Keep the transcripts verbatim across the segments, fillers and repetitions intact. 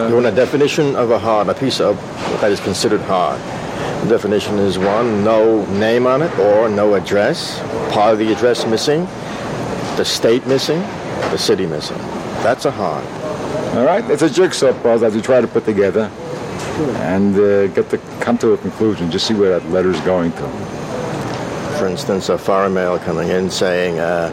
You want a definition of a hard, a piece of that is considered hard. The definition is one, no name on it or no address, part of the address missing, the state missing, the city missing. That's a hard. All right, it's a jigsaw puzzle that we try to put together and uh, get to come to a conclusion, just see where that letter's going to. For instance, a foreign mail coming in saying uh,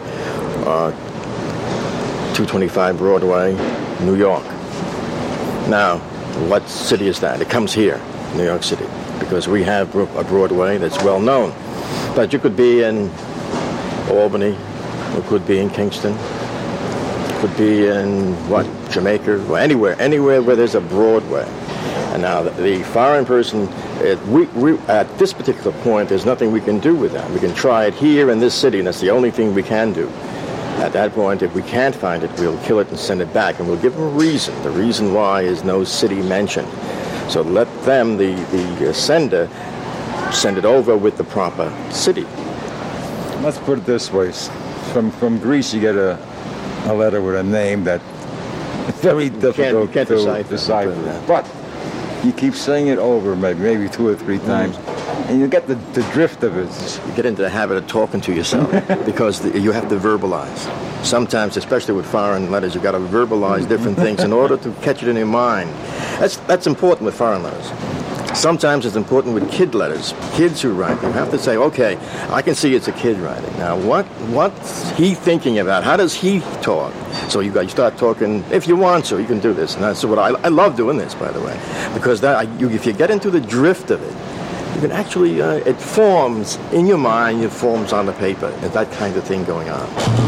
uh, two twenty-five Broadway, New York. Now, what city is that? It comes here, New York City, because we have a Broadway that's well known. But you could be in Albany, it could be in Kingston, it could be in, what, Jamaica, or anywhere, anywhere where there's a Broadway. And now the, the foreign person, it, we, we, at this particular point, there's nothing we can do with that. We can try it here in this city, and that's the only thing we can do. At that point, if we can't find it, we'll kill it and send it back, and we'll give them a reason. The reason why is no city mentioned. So let them, the, the sender, send it over with the proper city. Let's put it this way. From from Greece, you get a, a letter with a name that it's very difficult you can't to decipher, decipher. But you keep saying it over maybe, maybe two or three times, mm-hmm. and you get the, the drift of it. You get into the habit of talking to yourself because the, you have to verbalize. Sometimes, especially with foreign letters, you've got to verbalize different things in order to catch it in your mind. That's that's important with foreign letters. Sometimes it's important with kid letters. Kids who write, you have to say, okay, I can see it's a kid writing. Now, what what's he thinking about? How does he talk? So you got you start talking, if you want to, you can do this. And that's what I, I love doing this, by the way, because that I, you, if you get into the drift of it, you can actually, uh, it forms in your mind, it forms on the paper. There's that kind of thing going on.